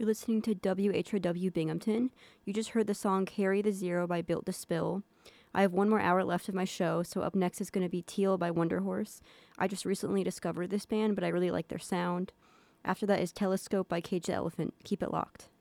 You're listening to WHRW Binghamton. You just heard the song Carry the Zero by Built to Spill. I have one more hour left of my show, so up next is going to be Teal by Wonder Horse. I just recently discovered this band, but I really like their sound. After that is Telescope by Cage the Elephant. Keep it locked.